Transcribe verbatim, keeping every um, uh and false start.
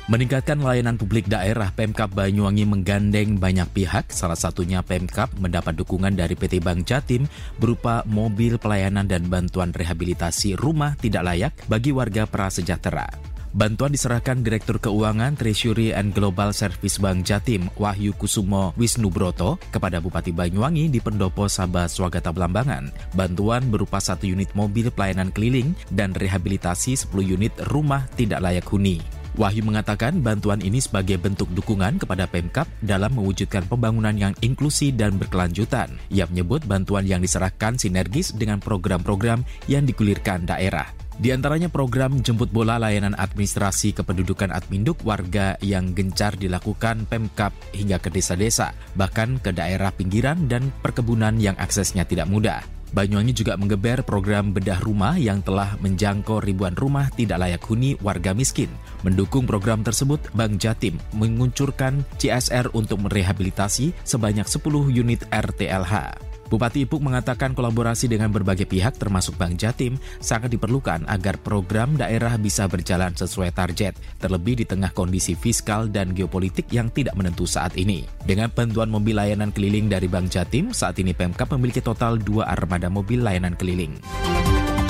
Meningkatkan layanan publik daerah, Pemkab Banyuwangi menggandeng banyak pihak, salah satunya Pemkab mendapat dukungan dari P T Bank Jatim berupa mobil pelayanan dan bantuan rehabilitasi rumah tidak layak bagi warga prasejahtera. Bantuan diserahkan Direktur Keuangan, Treasury and Global Service Bank Jatim, Wahyu Kusumo Wisnubroto, kepada Bupati Banyuwangi di Pendopo Sabah Swagata Belambangan. Bantuan berupa satu unit mobil pelayanan keliling dan rehabilitasi sepuluh unit rumah tidak layak huni. Wahyu mengatakan bantuan ini sebagai bentuk dukungan kepada Pemkab dalam mewujudkan pembangunan yang inklusi dan berkelanjutan. Ia menyebut bantuan yang diserahkan sinergis dengan program-program yang digulirkan daerah. Di antaranya program jemput bola layanan administrasi kependudukan Adminduk warga yang gencar dilakukan Pemkab hingga ke desa-desa, bahkan ke daerah pinggiran dan perkebunan yang aksesnya tidak mudah. Banyuwangi juga menggeber program bedah rumah yang telah menjangkau ribuan rumah tidak layak huni warga miskin. Mendukung program tersebut, Bank Jatim menguncurkan C S R untuk merehabilitasi sebanyak sepuluh unit R T L H. Bupati Ipuk mengatakan kolaborasi dengan berbagai pihak termasuk Bank Jatim sangat diperlukan agar program daerah bisa berjalan sesuai target, terlebih di tengah kondisi fiskal dan geopolitik yang tidak menentu saat ini. Dengan bantuan mobil layanan keliling dari Bank Jatim, saat ini Pemkab memiliki total dua armada mobil layanan keliling.